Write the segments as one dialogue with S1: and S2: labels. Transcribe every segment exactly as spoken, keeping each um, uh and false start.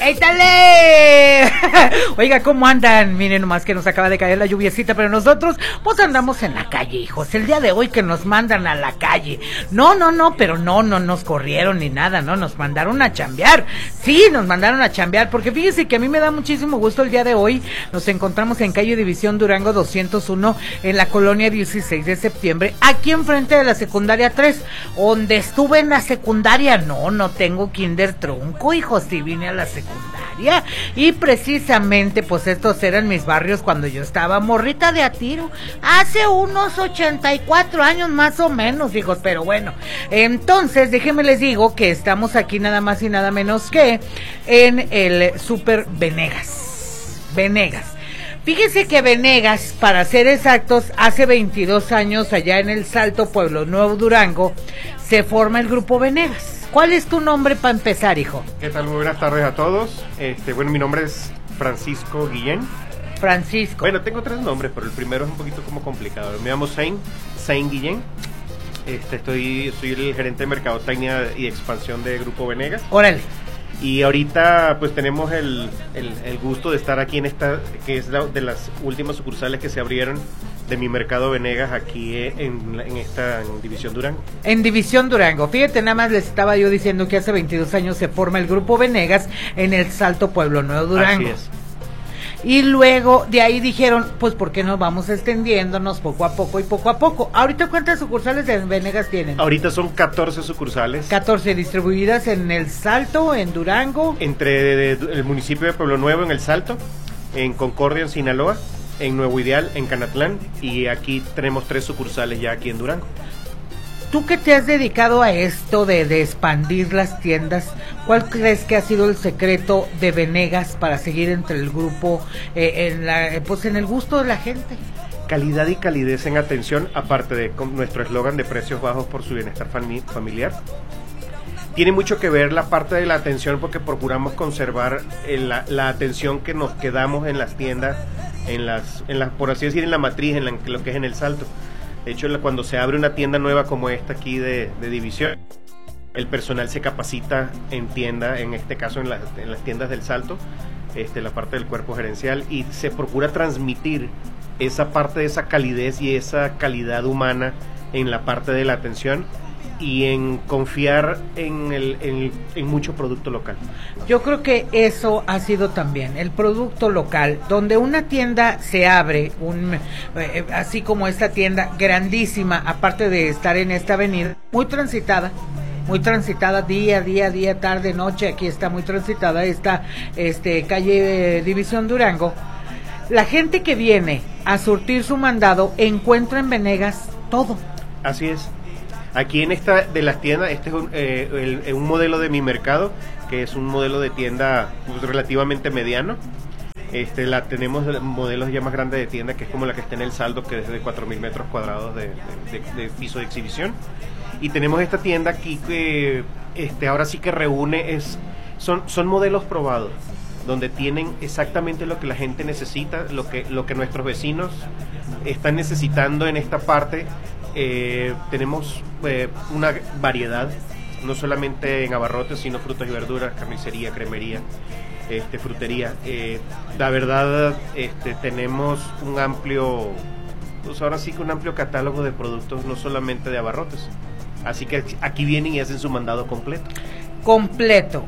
S1: ¡Étale! Oiga, ¿cómo andan? Miren nomás que nos acaba de caer la lluviecita, pero nosotros pues andamos en la calle, hijos. El día de hoy que nos mandan a la calle. No, no, no, pero no, no nos corrieron ni nada, no, nos mandaron a chambear. Sí, nos mandaron a chambear, porque fíjese que a mí me da muchísimo gusto el día de hoy. Nos encontramos en calle División Durango doscientos uno, en la colonia dieciséis de septiembre, aquí enfrente de la secundaria tres, donde estuve en la secundaria. No, no tengo kinder trunco, hijos, si vine a la secundaria, y precisamente pues estos eran mis barrios cuando yo estaba morrita de a tiro, hace unos ochenta y cuatro años más o menos, hijos, pero bueno, entonces déjenme les digo que estamos aquí nada más y nada menos que en el Super Venegas, Venegas. Fíjense que Venegas, para ser exactos, hace veintidós años allá en el Salto, Pueblo Nuevo, Durango, se forma el grupo Venegas. ¿Cuál es tu nombre para empezar, hijo?
S2: ¿Qué tal? Muy buenas tardes a todos. Este, bueno, mi nombre es Francisco Guillén.
S1: Francisco.
S2: Bueno, tengo tres nombres, pero el primero es un poquito como complicado. Me llamo Zain, Zain Guillén. Este, estoy, soy el gerente de mercadotecnia y expansión de Grupo Venegas.
S1: Órale.
S2: Y ahorita pues tenemos el, el, el gusto de estar aquí en esta, que es la, de las últimas sucursales que se abrieron de mi mercado Venegas aquí en, en esta en División Durango.
S1: En División Durango. Fíjate, nada más les estaba yo diciendo que hace veintidós años se forma el grupo Venegas en el Salto, Pueblo Nuevo, Durango.
S2: Así es.
S1: Y luego de ahí dijeron, pues ¿por qué no vamos extendiéndonos poco a poco y poco a poco? ¿Ahorita cuántas sucursales de Venegas tienen?
S2: Ahorita son catorce sucursales.
S1: catorce distribuidas en el Salto, en Durango.
S2: Entre de, de, el municipio de Pueblo Nuevo en el Salto, en Concordia en Sinaloa, en Nuevo Ideal en Canatlán, y aquí tenemos tres sucursales ya aquí en Durango.
S1: Tú que te has dedicado a esto de, de expandir las tiendas, ¿cuál crees que ha sido el secreto de Venegas para seguir entre el grupo, eh, en la, pues en el gusto de la gente?
S2: Calidad y calidez en atención, aparte de con nuestro eslogan de precios bajos por su bienestar fami- familiar. Tiene mucho que ver la parte de la atención, porque procuramos conservar el, la, la atención que nos quedamos en las tiendas, en las, en las, por así decir, en la matriz, en, la, en lo que es en el Salto. De hecho, cuando se abre una tienda nueva como esta aquí de, de División, el personal se capacita en tienda, en este caso en, la, en las tiendas del Salto, este, la parte del cuerpo gerencial, y se procura transmitir esa parte de esa calidez y esa calidad humana en la parte de la atención, y en confiar en, el, en, en mucho producto local.
S1: Yo creo que eso ha sido también el producto local, donde una tienda se abre, un eh, así como esta tienda grandísima, aparte de estar en esta avenida, muy transitada, muy transitada día, día, día, tarde, noche, aquí está muy transitada esta este, calle eh, División Durango. La gente que viene a surtir su mandado encuentra en Venegas todo.
S2: Así es. Aquí en esta de las tiendas, este es un, eh, el, un modelo de mi mercado, que es un modelo de tienda pues, relativamente mediano. Este, la tenemos modelos ya más grandes de tienda, que es como la que está en el Salto, que es de cuatro mil metros cuadrados de, de, de, de piso de exhibición. Y tenemos esta tienda aquí que este, ahora sí que reúne, es son, son modelos probados, donde tienen exactamente lo que la gente necesita, lo que, lo que nuestros vecinos están necesitando en esta parte. Eh, tenemos eh, una variedad, no solamente en abarrotes, sino frutas y verduras, carnicería, cremería, este, frutería. Eh, la verdad, este, tenemos un amplio, pues ahora sí que un amplio catálogo de productos, no solamente de abarrotes. Así que aquí vienen y hacen su mandado completo.
S1: Completo.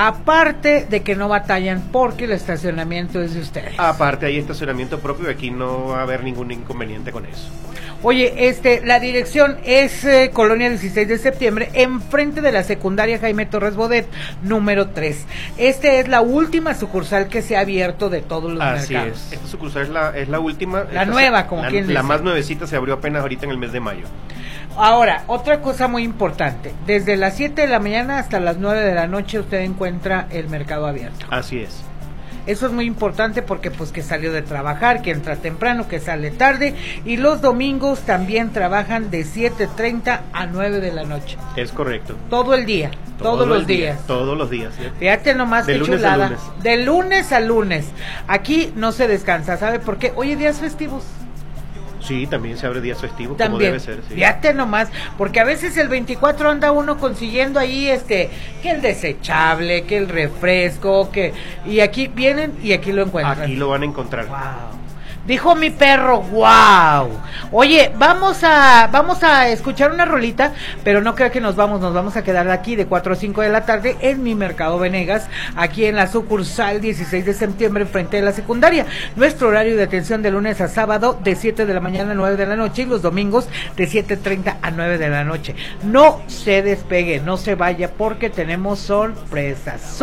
S1: Aparte de que no batallan porque el estacionamiento es de ustedes.
S2: Aparte hay estacionamiento propio y aquí no va a haber ningún inconveniente con eso.
S1: Oye, este, la dirección es eh, Colonia dieciséis de septiembre, enfrente de la secundaria Jaime Torres Bodet, número tres. Esta es la última sucursal que se ha abierto de todos los
S2: Así
S1: mercados.
S2: Así es, esta sucursal es la, es la última.
S1: La
S2: esta
S1: nueva,
S2: se,
S1: como
S2: la,
S1: quien dice.
S2: La más nuevecita se abrió apenas ahorita en el mes de mayo.
S1: Ahora, otra cosa muy importante, desde las siete de la mañana hasta las nueve de la noche usted encuentra el mercado abierto.
S2: Así es.
S1: Eso es muy importante porque pues que salió de trabajar, que entra temprano, que sale tarde, y los domingos también trabajan de siete treinta a nueve de la noche.
S2: Es correcto.
S1: Todo el día,
S2: Todo
S1: todos los
S2: el día,
S1: días.
S2: Todos los días. ¿sí?
S1: Fíjate nomás
S2: de
S1: qué
S2: lunes
S1: chulada.
S2: a lunes.
S1: De lunes a lunes. Aquí no se descansa, ¿sabe por qué? Hoy día días festivos.
S2: Sí, también se abre días festivos,
S1: También,
S2: como debe ser. Sí.
S1: Fíjate nomás, porque a veces el veinticuatro anda uno consiguiendo ahí, este, que el desechable, que el refresco, que... Y aquí vienen y aquí lo encuentran.
S2: Aquí lo van a encontrar.
S1: Wow. Dijo mi perro, wow. Oye, vamos a vamos a escuchar una rolita, pero no creo que nos vamos, nos vamos a quedar aquí de cuatro a cinco de la tarde en mi Mercado Venegas, aquí en la sucursal dieciséis de septiembre, frente de la secundaria. Nuestro horario de atención de lunes a sábado de siete de la mañana a nueve de la noche y los domingos de siete treinta a nueve de la noche. No se despegue, no se vaya porque tenemos sorpresas.